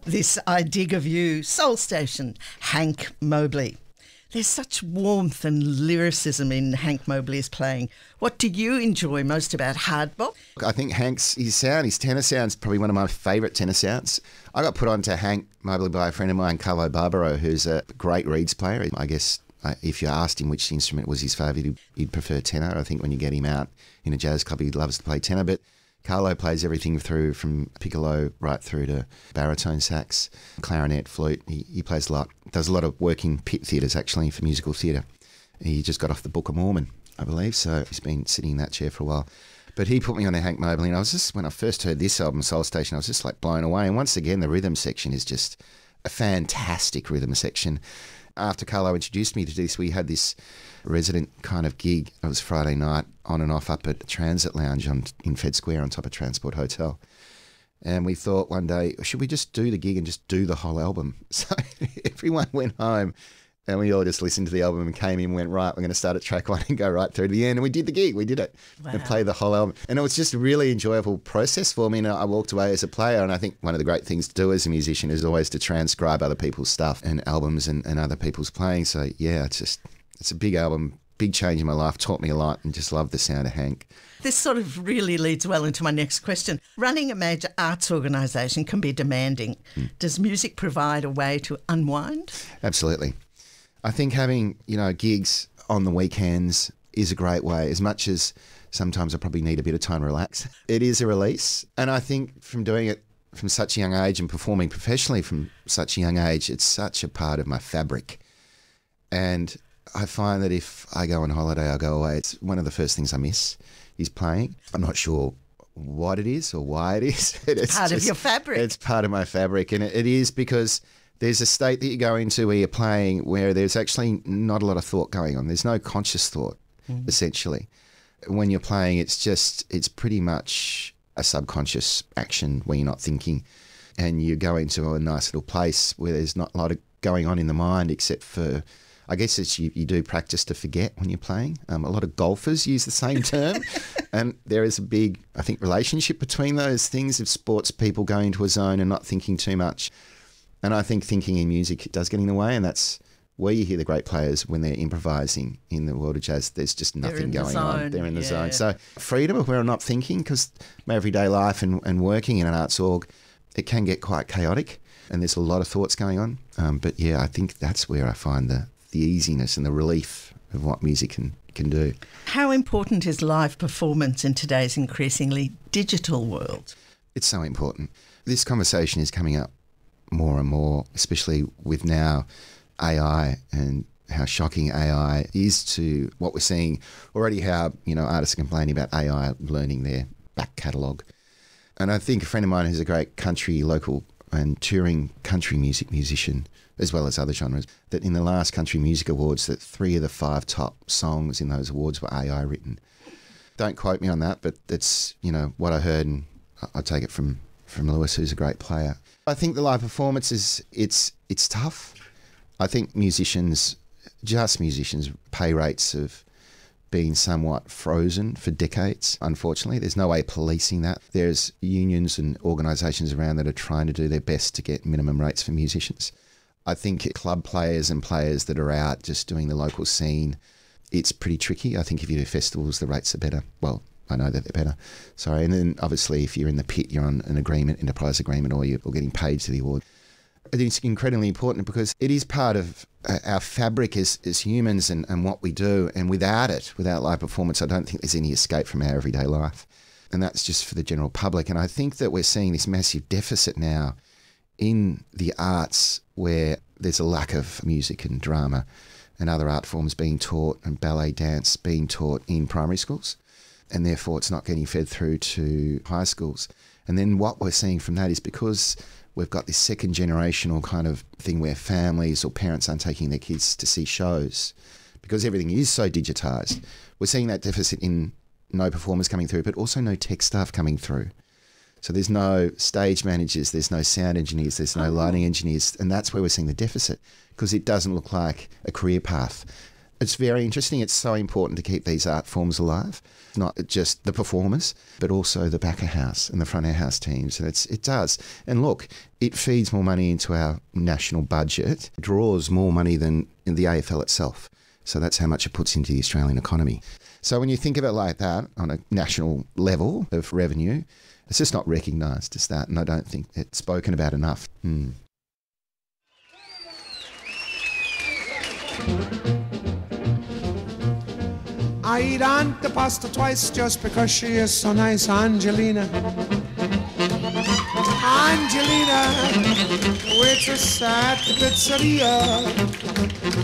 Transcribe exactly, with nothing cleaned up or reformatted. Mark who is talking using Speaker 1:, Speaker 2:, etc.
Speaker 1: This I Dig of You, Soul Station, Hank Mobley. There's such warmth and lyricism in Hank Mobley's playing. What do you enjoy most about hard bop?
Speaker 2: I think Hank's his sound, his tenor sound's probably one of my favourite tenor sounds. I got put on to Hank Mobley by a friend of mine, Carlo Barbaro, who's a great reeds player. I guess uh, if you asked him which instrument was his favourite, he'd, he'd prefer tenor. I think when you get him out in a jazz club, he loves to play tenor. But Carlo plays everything through from piccolo right through to baritone sax, clarinet, flute. He, he plays a lot. Does a lot of work in pit theatres, actually, for musical theatre. He just got off the Book of Mormon, I believe, so he's been sitting in that chair for a while. But he put me on to Hank Mobley, and I was just, when I first heard this album, Soul Station, I was just like blown away. And once again, the rhythm section is just a fantastic rhythm section. After Carlo introduced me to this, we had this resident kind of gig. It was Friday night, on and off up at Transit Lounge on in Fed Square on top of Transport Hotel. And we thought one day, should we just do the gig and just do the whole album? So everyone went home and we all just listened to the album and came in and went, right, we're going to start at track one and go right through to the end. And we did the gig. We did it. Wow. And played the whole album. And it was just a really enjoyable process for me. And I walked away as a player. And I think one of the great things to do as a musician is always to transcribe other people's stuff and albums and, and other people's playing. So, yeah, it's just, it's a big album, big change in my life, taught me a lot and just love the sound of Hank.
Speaker 1: This sort of really leads well into my next question. Running a major arts organisation can be demanding. Mm. Does music provide a way to unwind?
Speaker 2: Absolutely. I think having, you know, gigs on the weekends is a great way, as much as sometimes I probably need a bit of time to relax. It is a release. And I think from doing it from such a young age and performing professionally from such a young age, it's such a part of my fabric. And I find that if I go on holiday, I go away, it's one of the first things I miss is playing. I'm not sure what it is or why it is. It's
Speaker 1: part
Speaker 2: just,
Speaker 1: of your fabric.
Speaker 2: It's part of my fabric. And it, it is because there's a state that you go into where you're playing where there's actually not a lot of thought going on. There's no conscious thought, mm. essentially. When you're playing, it's just, it's pretty much a subconscious action where you're not thinking. And you go into a nice little place where there's not a lot of going on in the mind except for, I guess it's you, you do practice to forget when you're playing. Um, a lot of golfers use the same term. And there is a big, I think, relationship between those things of sports people going into a zone and not thinking too much. And I think thinking in music does get in the way, and that's where you hear the great players when they're improvising in the world of jazz. There's just nothing going
Speaker 1: the
Speaker 2: on. They're in the
Speaker 1: yeah.
Speaker 2: zone. So freedom of where I'm not thinking, because my everyday life and, and working in an arts org, it can get quite chaotic, and there's a lot of thoughts going on. Um, but yeah, I think that's where I find the, the easiness and the relief of what music can, can do.
Speaker 1: How important is live performance in today's increasingly digital world?
Speaker 2: It's so important. This conversation is coming up more and more, especially with now A I and how shocking A I is to what we're seeing already, how, you know, artists are complaining about A I learning their back catalogue. And I think a friend of mine who's a great country, local and touring country music musician, as well as other genres, that in the last Country Music Awards, that three of the five top songs in those awards were A I written. Don't quote me on that, but that's, you know, what I heard, and I take it from, from Lewis, who's a great player. I think the live performance is, it's it's tough. I think musicians, just musicians, pay rates have been somewhat frozen for decades, unfortunately. There's no way of policing that. There's unions and organisations around that are trying to do their best to get minimum rates for musicians. I think club players and players that are out just doing the local scene, it's pretty tricky. I think if you do festivals, the rates are better. Well, I know that they're better. Sorry. And then obviously if you're in the pit, you're on an agreement, enterprise agreement, or you're getting paid to the award. I think it's incredibly important because it is part of our fabric as, as humans and, and what we do. And without it, without live performance, I don't think there's any escape from our everyday life. And that's just for the general public. And I think that we're seeing this massive deficit now in the arts where there's a lack of music and drama and other art forms being taught, and ballet, dance being taught in primary schools. And therefore it's not getting fed through to high schools. And then what we're seeing from that is because we've got this second generational kind of thing where families or parents aren't taking their kids to see shows because everything is so digitised. We're seeing that deficit in no performers coming through, but also no tech staff coming through. So there's no stage managers, there's no sound engineers, there's no lighting engineers, and that's where we're seeing the deficit because it doesn't look like a career path. It's very interesting. It's so important to keep these art forms alive, not just the performers, but also the back of house and the front of house teams. And it's, it does. And look, it feeds more money into our national budget, it draws more money than in the A F L itself. So that's how much it puts into the Australian economy. So when you think of it like that on a national level of revenue, it's just not recognised as that. And I don't think it's spoken about enough. Mm.
Speaker 3: I eat Aunt the pasta twice just because she is so nice, Angelina. Angelina, waitress at the pizzeria.